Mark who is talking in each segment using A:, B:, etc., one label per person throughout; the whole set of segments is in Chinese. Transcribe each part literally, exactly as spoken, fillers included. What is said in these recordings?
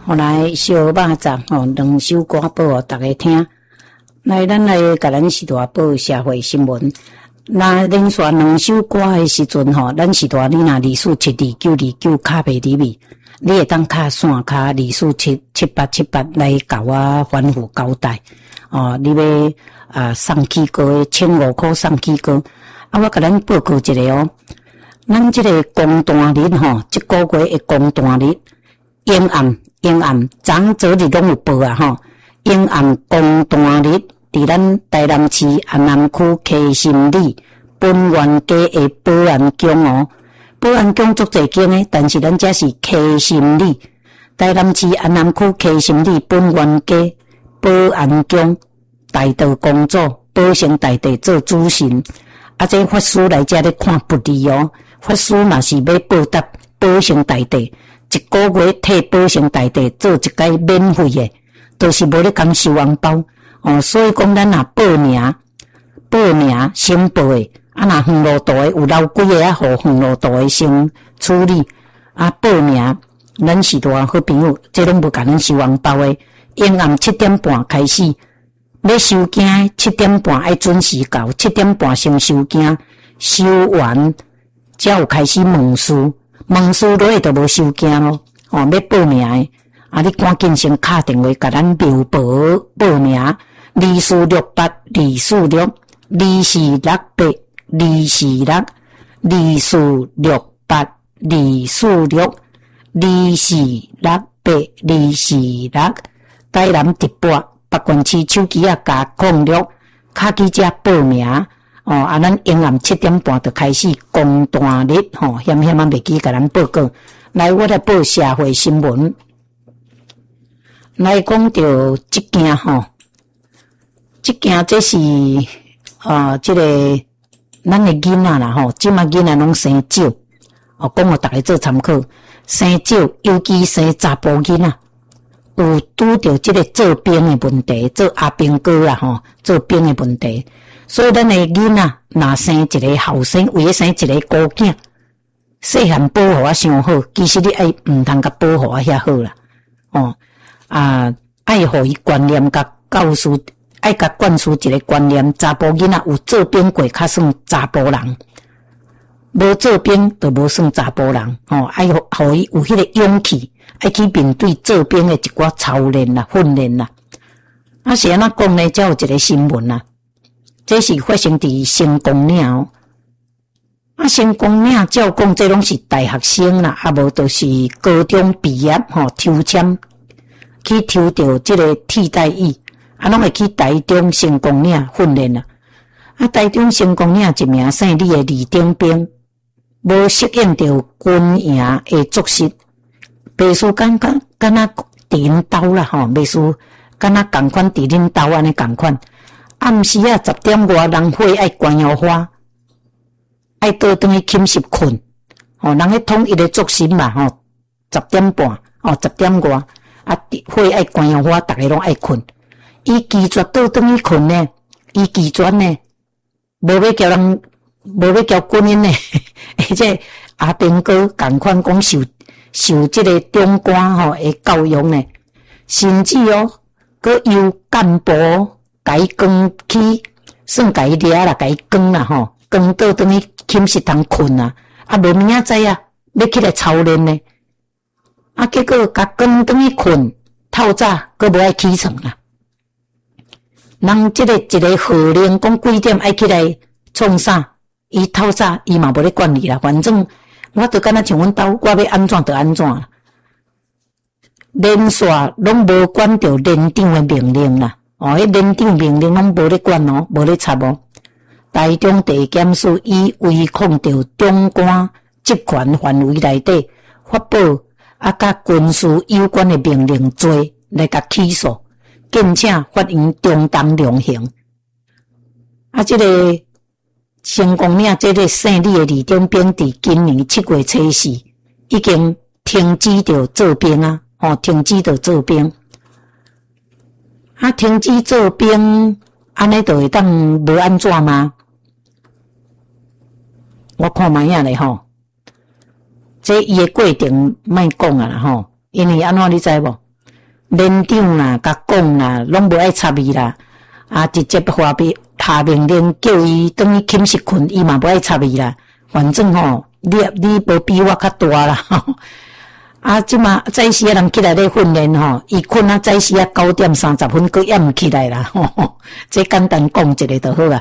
A: 后来烧肉粽吼，两首歌报互大家听。来，咱来甲咱时代报社会新闻。那连续两首歌的时阵吼，咱时代你若二四七二九二九卡袂入去，你会当卡线卡二四七七八七八来甲我反复交代。哦，你要啊送起歌的千五块送起歌。啊，我甲咱报告一个哦，咱这个公单日吼，这个月的公单日，阴暗阴暗，昨昨日拢有报啊吼，阴暗公单日。伫咱台南市安南区溪心里本源街的保安宫哦，保安宫足侪间诶，但是咱这是溪心里，台南市安南区溪心里本源街保安宫大道公主保生大帝做主神，啊，这法师来这咧看不利哦，法师嘛是要报答保生大帝，一个月替保生大帝做一个免费诶，都是无咧讲收红包。哦，所以讲咱若报名、报名先报诶，啊，若远路大诶有留几个啊，互远路大诶先处理。啊，报名，咱是大好朋友，这拢无甲咱收红包诶。阴暗七点半开始，要收件，七点半爱准时到，七点半先收件，收完才有开始问事，问事落去就无收件咯。哦，要报名诶。啊！你赶紧先打电话甲咱庙报报名，二四六八二四六二四六八二四六二四六八二四六二四六八二四六，台南直播北关区手机啊加控六，卡记者报名哦！啊，咱阴暗七点半就开始公单日吼，险险啊袂记甲咱报告。来，我来报社会新闻。来讲到这件吼，这件这是啊，这个咱的囡仔啦吼，即马囡仔拢生少，哦，讲互大家做参考，生少，尤其生查甫囡仔，有拄着这个做兵的问题，做阿兵哥啦吼，做兵的问题，所以咱的囡仔若生一个后生，为了生一个孤囝，细汉保护啊上好，其实你爱毋通甲保护啊遐好啦，哦。啊，爱互伊观念甲教师，爱甲灌输一个观念，查甫囡仔有做兵过，较算查甫人；无做兵就无算查甫人。哦，爱互互伊有迄个勇气，爱去面对做兵的一寡操练啦、训练啦。啊，是安怎讲呢？才有一个新闻啦，这是发生伫成功岭哦。啊，成功岭照讲，这拢是大学生啦，啊无就是高中毕业吼，抽签。去抽到这个替代役，啊，拢会去台中成功岭训练啦。啊，台中成功岭一名姓李的李丁兵，无适应到军营的作息，袂输感觉敢若伫因兜啦吼，袂输敢若共款伫恁兜安尼共款。暗时啊十点外，人火爱关药花，爱倒转去寝室困。吼、哦，人迄统一的作息嘛吼，十点半哦，十点外。啊，火爱关药花，逐个拢爱困。伊拒绝倒转去困呢，伊拒绝呢，无要叫人，无要叫军人呢。而且阿兵哥共款讲受受这个中官吼的教育呢，甚至哦，佮由干部甲伊关起，算甲伊掠啦，甲伊关啦吼，关倒转去寝室通困啦。啊，无明仔载啊，要起来操练呢。啊，结果甲关转去困，透早佫无爱起床啦。人即个一个号令讲几点爱起来创啥，伊透早伊嘛无咧管理啦。反正我著敢若像阮兜，我要安怎就安怎啦。连续拢无管着连长的命令啦。哦，迄连长命令拢无咧管哦，无咧插哦。台中地检署以违抗着中官职权范围内底发布。啊，甲军事有关的命令罪来甲起诉，并且法院中当量刑。啊，这个成功岭这个姓李的李丁兵，伫今年七月初四已经停止着做兵啊，哦，停止着做兵。啊，停止做兵，安尼就会当无安怎吗？我看卖影咧吼。这伊的过程莫讲啊啦吼，因为安怎你知无？ 连长啦、甲讲啦，拢无爱插伊啦，啊，直接发俾下命令叫伊等于寝室困，伊嘛无爱插伊啦。反正吼，你你无比我较大啦。吼啊，即马早时啊人起来咧训练吼，伊困啊早时啊九点三十分，佫也毋起来啦。吼吼，这简单讲一个就好啊。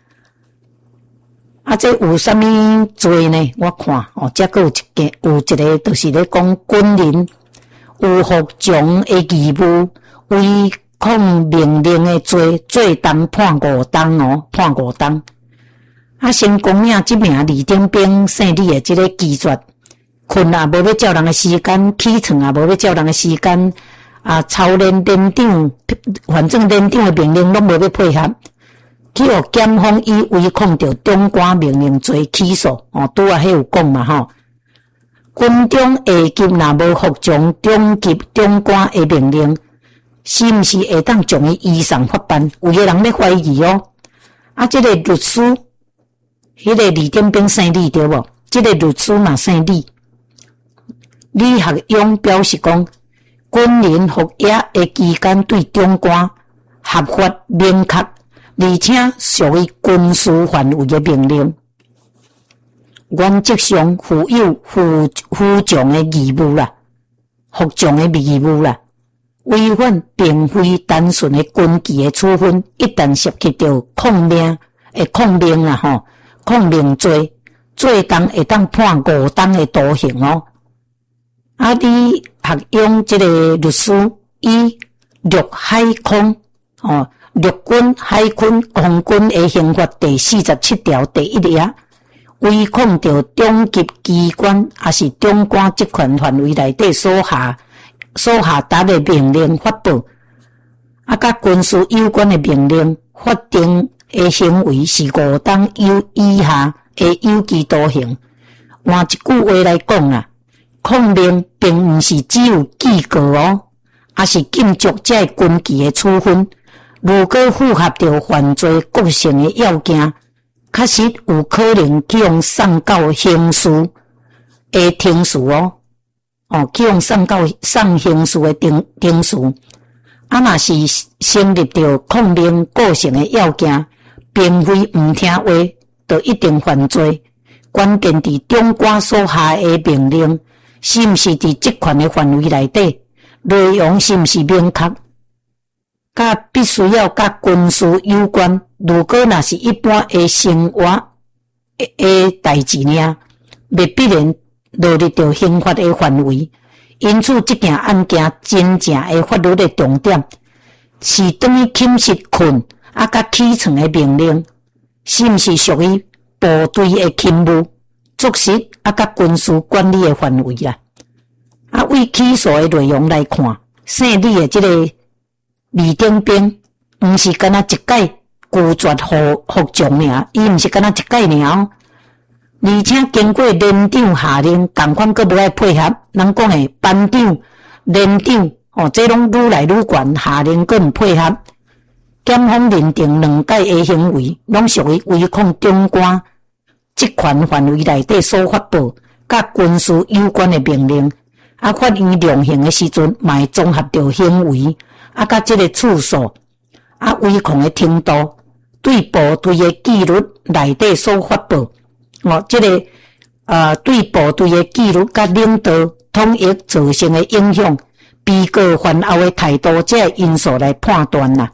A: 啊，这有啥物罪呢？我看哦，这个有一件，有一个就是咧讲军人有服从的义务，违抗命令的罪，最重判五档哦，判五档。啊，先讲名即名李登兵姓李的即个拒绝困啊，无要照人的时间起床啊，无要照人的时间啊，超连连长，反正连长的命令拢无要配合。去互检方以违抗着中官命令罪起诉，哦，拄啊，迄有讲嘛吼。军中下级若无服从中级中官的命令，是毋是会当将伊移送法办？有个人要怀疑哦。啊，即、这个律师，迄、那个李登兵姓李对无？即、这个律师嘛姓李。李学勇表示讲，军人服役的期间对中官合法明确。而且属于军事范围的命令，原则上负有服服从的义务啦，服从的义务啦。违反并非单纯的军纪的处分，一旦涉及到抗命的抗命啦吼，抗命罪，最重会当判五档的徒刑哦。啊，李学勇这个律师以陆海空哦。陆军、海军、空军的刑法第四十七条第一页，违抗着中级机关也是中官职权范围内底所下所下达的命令发布，啊，甲军事有关的命令法定的行为是五档有以下的有期徒刑。换一句话来讲啦，抗命并毋是只有记过哦，也是禁足这军纪的处分。如果符合着犯罪构成的要件，确实有可能去用送到刑事的庭事哦，哦，去用送到送刑事的庭庭事。啊，若是成立着抗命构成的要件，并非毋听话，就一定犯罪。关键伫中官所下的命令，是毋是伫职权的范围内底，内容是毋是明确？甲必须要甲军事有关，如果若是一般的生活的代志呢，未必然落入到刑法的范围。因此，这件案件真正的法律的重点是等于寝室困啊，甲起床的命令，是毋是属于部队的勤务、作息啊，甲军事管理的范围啦？啊，为起诉的内容来看，姓李的这个。李登兵毋是干那一概拒绝服服从尔，伊毋是干那一概尔，而且经过连长下令，共款阁无爱配合。人讲诶，班长、连长哦，这拢愈来愈悬，下令阁毋配合。检方认定两界的行为，拢属于违抗中官职权范围内底所发布甲军事有关的命令，啊，法院量刑的时阵，嘛会综合着行为。啊，甲即个次数，啊，违抗的程度，对部队的纪律内底所发布，哦，即、这个呃，对部队的纪律甲领导统一造成的影响，被告犯后的态度，这个因素来判断啦。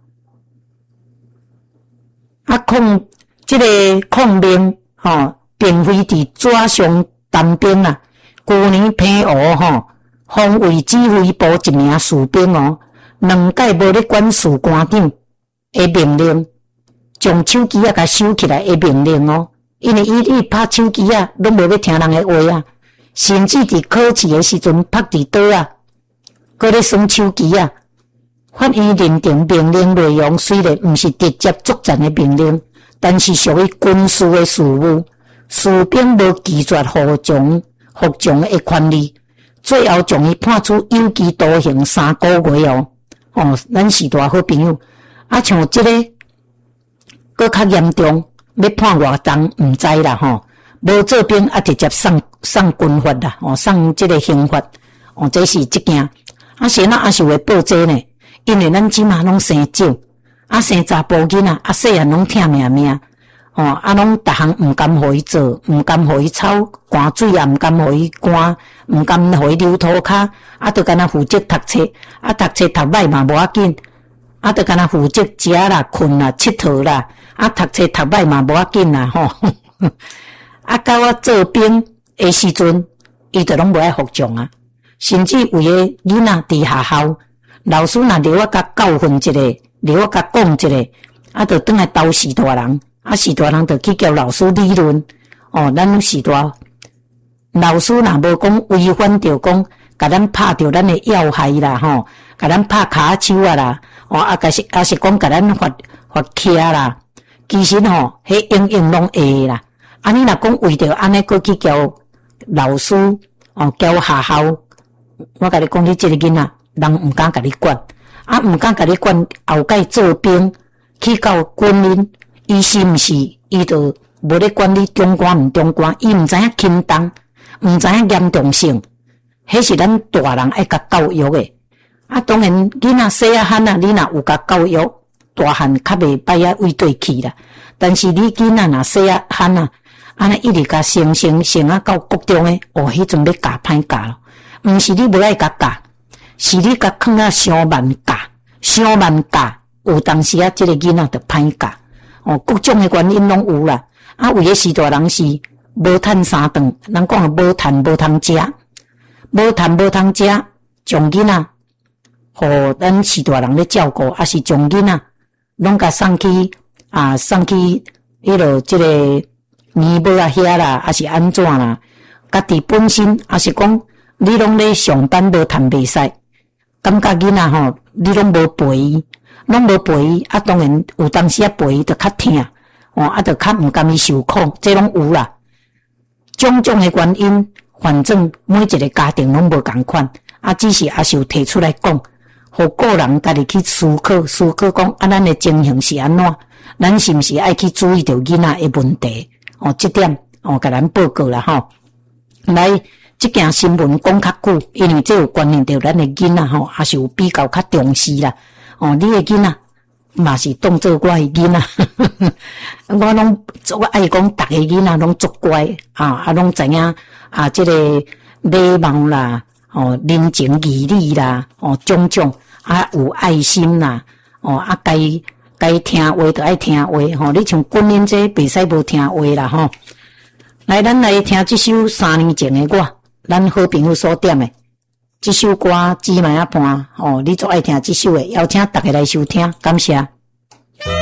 A: 啊，抗即、这个抗命，吼、哦，并非伫纸上谈兵啦。去年平湖吼，防卫指挥部一名士兵哦。两届无咧管事官长的命令，将手机啊甲收起来的命令哦，因为伊伊拍手机啊，拢无要听人的话啊，甚至伫考试的时阵拍伫倒啊，搁咧耍手机啊。法院认定命令内容虽然毋是直接作战的命令，但是属于军事的事务，士兵无拒绝服从服从的权利，最后将伊判处有期徒刑三个月哦。哦，咱是大好朋友。啊，像这个，搁较严重，要判偌重毋知啦吼。无做兵啊，直接送送军法啦，哦，送这个刑法，哦，这是一件。 啊，谁那也是会报这呢？因为咱即马拢生少，啊生查甫囡仔，啊细汉拢疼命命，哦，啊拢逐项毋甘互伊做，毋甘互伊操寒水也毋甘互伊寒，毋甘互伊流涂骹，啊，着干那负责读册，啊读册读歹嘛无要紧，啊着干那负责食啦、困啦、佚佗啦，啊读册读歹嘛无要紧啦吼。啊，到我做兵的时阵，伊着拢无爱服从啊，甚至有个囡仔伫学校。老师若留我甲教训一个，留我甲讲一个，啊，就转来斗士大人，啊，士大人就去叫老师理论。哦，咱士大老师若无讲违反着讲，甲咱拍着咱的要害啦，吼，甲咱拍骹手啊啦，哦，啊，甲是啊是讲甲咱罚罚倚啦，其实吼，迄应用拢会啦。啊，你若讲为着安尼，过去叫老师，哦，叫学校，我甲你讲，你这个囡仔。人毋敢甲你管，啊，毋敢甲你管，后盖做兵去到军营，伊是毋是？伊就无咧管你中官毋中官，伊毋知影轻重，毋知影严重性，迄是咱大人爱甲教育诶。啊，当然囡仔细啊汉啊，你若有甲教育，大汉较袂歹啊，为对去啦。但是你囡仔若细啊汉啊，安尼一直甲升升升啊到国中诶，哦，迄阵要教歹教咯，毋是你无爱甲教。是你甲囥啊伤慢教，伤慢教，有当时啊，即个囡仔着歹教，哦，各种诶原因拢有啦。啊，有诶时大人是无趁三顿，人讲无趁无通食，无趁无通食，将囡仔，互咱时大人咧照顾，啊是将囡仔拢甲送去啊，送去迄落即个年尾啊遐啦，啊是安怎啦？家己本身啊是讲你拢咧上班无趁袂使。感觉囡仔吼，你拢无陪伊，拢无陪伊，啊，当然有当时啊陪伊着较疼，哦，啊，着较毋甘伊受苦，这拢有啦。种种诶原因，反正每一个家庭拢无共款，啊，只是也是有提出来讲，互个人家己去思考，思考讲啊，咱诶情形是安怎，咱是毋是爱去注意着囡仔诶问题？哦，这点哦，甲咱报告啦吼，来。即件新闻讲较久，因为这有关联到咱的囡仔吼，也是有比较较重视啦。哦，你的囡仔嘛是当做我的囡仔，我拢我爱讲，逐个囡仔拢足乖啊，啊，拢知影啊，即、这个礼貌啦，哦，人情义理啦，哦，种种啊，有爱心啦，哦，啊，该该听话就爱听话吼。你像军人这袂使无听话啦吼。来，咱来听这首三年前的歌。咱好朋友所点的这首歌《芝麻一半》哦，你最爱听这首的，邀请大家来收听，感谢。